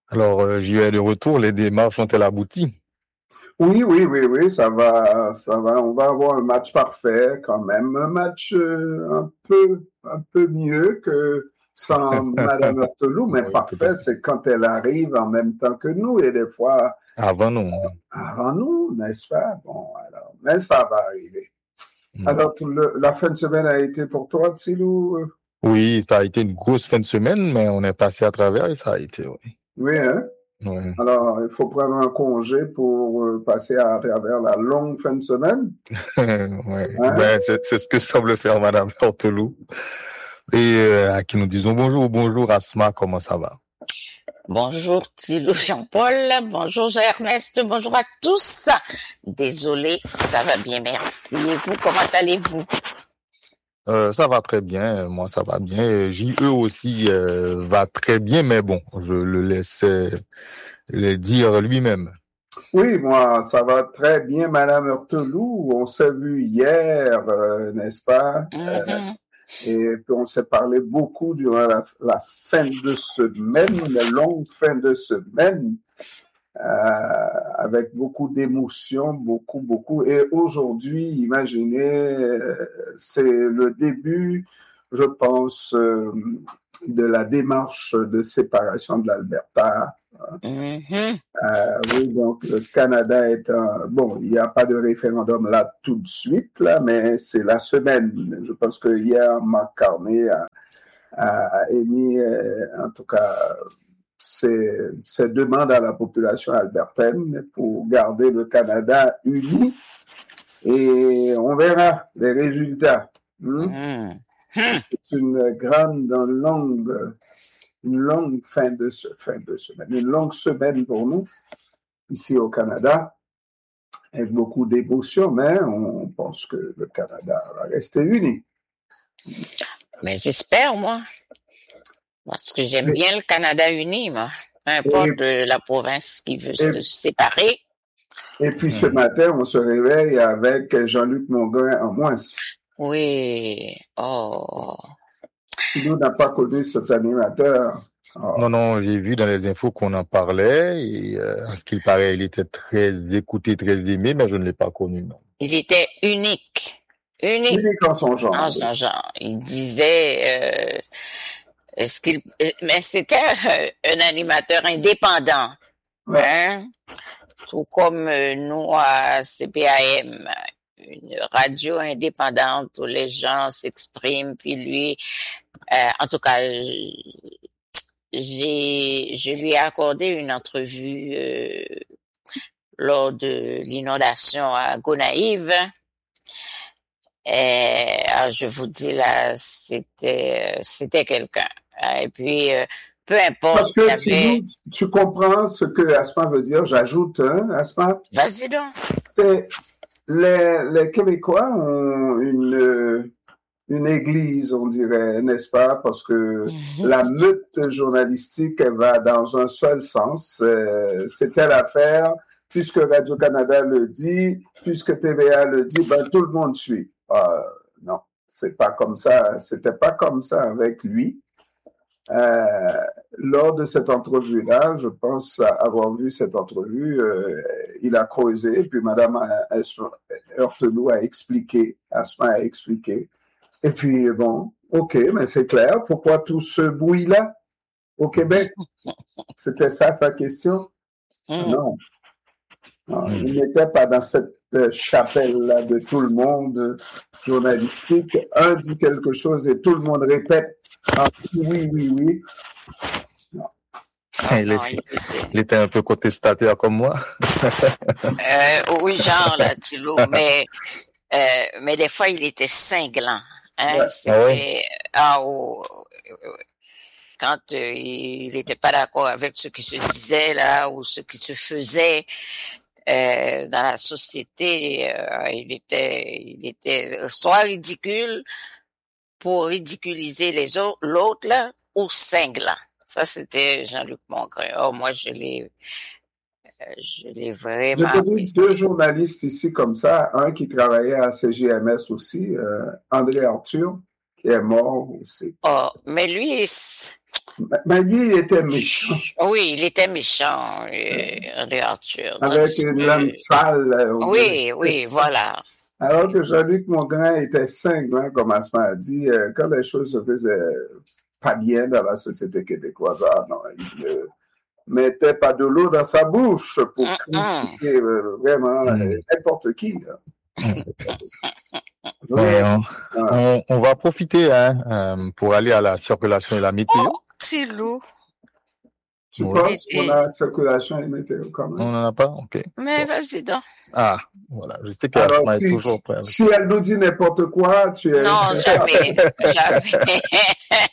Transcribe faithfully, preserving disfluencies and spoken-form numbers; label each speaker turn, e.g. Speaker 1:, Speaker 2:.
Speaker 1: Alors, euh, j'y vais de retour, les démarches ont-elles abouti?
Speaker 2: Oui, oui, oui, oui, ça va, ça va. On va avoir un match parfait quand même. Un match euh, un peu, un peu mieux que sans Madame Heurtelou, mais
Speaker 1: Oui, tout à
Speaker 2: parfait,
Speaker 1: fait.
Speaker 2: c'est quand elle arrive en même temps que nous et des fois
Speaker 1: Avant nous.
Speaker 2: avant nous, n'est-ce pas? Bon, alors, mais ça va arriver.
Speaker 1: Oui.
Speaker 2: Alors, tout le- la fin de semaine a été pour toi, Tsilou?
Speaker 1: Oui, ça a été une grosse fin de semaine, mais on est passé à travers et ça a été, oui.
Speaker 2: Oui, hein?
Speaker 1: Oui.
Speaker 2: Alors, il faut prendre un congé pour euh, passer à travers la longue fin de semaine,
Speaker 1: Ouais.
Speaker 2: hein?
Speaker 1: Ben, c'est, c'est ce que semble faire Madame Hortelou. Et euh, à qui nous disons bonjour, bonjour Asma, comment ça va?
Speaker 3: Bonjour Thilo Jean-Paul, bonjour Ernest, bonjour à tous. Désolé, ça va bien, merci. Et vous, comment allez-vous?
Speaker 1: Euh, ça va très bien, moi ça va bien. Euh, J E aussi euh, va très bien, mais bon, je le laisse euh, le dire lui-même.
Speaker 2: Oui, moi, ça va très bien, Madame Heurtelou. On s'est vu hier, euh, n'est-ce pas? Euh,
Speaker 3: Mhm.
Speaker 2: et puis on s'est parlé beaucoup durant la, la fin de semaine, la longue fin de semaine, euh, avec beaucoup d'émotions, beaucoup, beaucoup. Et aujourd'hui, imaginez, euh, c'est le début, je pense, euh, de la démarche de séparation de l'Alberta.
Speaker 3: Mhm.
Speaker 2: Euh, oui, donc le Canada est un... Bon, il n'y a pas de référendum là tout de suite, là, mais c'est la semaine. Je pense que hier, Mark Carney a, a émis, euh, en tout cas, ses, ses demandes à la population albertaine pour garder le Canada uni. Et on verra les résultats. Hein?
Speaker 3: Mhm.
Speaker 2: C'est une grande, longue, une longue fin de, fin de semaine, une longue semaine pour nous ici au Canada, avec beaucoup d'émotions, mais on pense que le Canada va rester uni.
Speaker 3: Mais j'espère, moi, parce que j'aime
Speaker 2: Et,
Speaker 3: bien le Canada uni, moi. Peu importe
Speaker 2: et,
Speaker 3: euh, la province qui veut
Speaker 2: et,
Speaker 3: se séparer.
Speaker 2: et puis ce
Speaker 1: Hmm.
Speaker 2: matin, on se réveille avec Jean-Luc Mongrain en moins.
Speaker 3: Oui, oh.
Speaker 2: Si nous n'a pas connu cet animateur, oh,
Speaker 1: Non, non, j'ai vu dans les infos qu'on en parlait et euh, à ce qu'il paraît, il était très écouté, très aimé, mais je ne l'ai pas connu, non.
Speaker 3: Il était unique, unique
Speaker 2: unique en son
Speaker 3: en
Speaker 2: genre.
Speaker 3: son genre. Il disait, euh, est-ce qu'il, mais c'était un, un animateur indépendant,
Speaker 2: Ouais.
Speaker 3: hein, tout comme euh, nous à C P A M, une radio indépendante où les gens s'expriment, puis lui, euh, en tout cas, j'ai, je lui ai accordé une entrevue euh, lors de l'inondation à Gonaïve. Et ah, je vous dis là, c'était c'était quelqu'un. Et puis euh, peu importe,
Speaker 2: Parce
Speaker 3: il y
Speaker 2: que
Speaker 3: avait.
Speaker 2: Tidou, tu comprends ce que Asma veut dire, j'ajoute, hein, Asma,
Speaker 3: Vas-y donc.
Speaker 2: c'est les, les Québécois ont une, une église, on dirait, n'est-ce pas? Parce que la meute journalistique, elle va dans un seul sens. Euh, c'est telle affaire, puisque Radio-Canada le dit, puisque T V A le dit, ben tout le monde suit. Euh, non, c'est pas comme ça. C'était pas comme ça avec lui. Euh, lors de cette entrevue-là, je pense avoir vu cette entrevue, euh, il a creusé, puis Madame Heurtelou a expliqué, Asma a expliqué. Et puis, bon, OK, mais c'est clair. Pourquoi tout ce bruit-là au Québec? C'était ça sa question?
Speaker 3: Mm.
Speaker 2: Non. non
Speaker 1: Hmm.
Speaker 2: il n'était pas dans cette chapelle-là de tout le monde journalistique. Un dit quelque chose et tout le monde répète ah, oui, oui, oui. Non.
Speaker 3: Oh
Speaker 1: Il
Speaker 3: non,
Speaker 1: était,
Speaker 3: il était.
Speaker 1: il était un peu contestataire comme moi.
Speaker 3: Euh, oui, genre là, Thilo, mais euh, mais des fois il était cinglant. Hein,
Speaker 2: Ouais.
Speaker 1: Ah ouais?
Speaker 3: c'était ah, oh, quand euh, il n'était pas d'accord avec ce qui se disait là ou ce qui se faisait euh, dans la société, euh, il était il était soit ridicule pour ridiculiser les autres, l'autre là, ou cinglant. Ça, c'était Jean-Luc Mongrain. Oh, moi, je l'ai, euh, je l'ai
Speaker 2: J'ai
Speaker 3: vraiment
Speaker 2: connu deux
Speaker 3: apprécié.
Speaker 2: journalistes ici comme ça, un qui travaillait à C G M S aussi, euh, André Arthur, qui est mort aussi.
Speaker 3: Oh, mais lui,
Speaker 2: Mais lui, il était méchant.
Speaker 3: Oui, il était méchant, euh, André Arthur.
Speaker 2: Avec
Speaker 3: Tandis
Speaker 2: une
Speaker 3: que-
Speaker 2: langue sale. on
Speaker 3: Oui,
Speaker 2: dirait.
Speaker 3: oui, voilà.
Speaker 2: Alors que Jean-Luc Mongrain était cinglant, comme Asma a dit, euh, quand les choses se faisaient pas bien dans la société québécoise, ah non, il ne mettait pas de l'eau dans sa bouche pour
Speaker 3: Mm,
Speaker 2: critiquer euh, vraiment
Speaker 1: Mm.
Speaker 2: euh, n'importe qui. hein.
Speaker 1: Ouais,
Speaker 2: Vraiment.
Speaker 1: on, on, on va profiter hein, euh, pour aller à la circulation et la météo.
Speaker 3: Oh, petit loup.
Speaker 2: Tu
Speaker 1: Ouais.
Speaker 2: penses
Speaker 3: Et-
Speaker 2: qu'on a la circulation et météo quand
Speaker 1: On
Speaker 2: même?
Speaker 1: n'en a pas? OK.
Speaker 3: Mais vas-y donc.
Speaker 1: Ah, voilà. Je sais
Speaker 2: Alors,
Speaker 1: qu'Asma est
Speaker 2: si,
Speaker 1: toujours prête.
Speaker 2: si elle nous dit n'importe quoi, tu es
Speaker 3: Non, jamais. Jamais.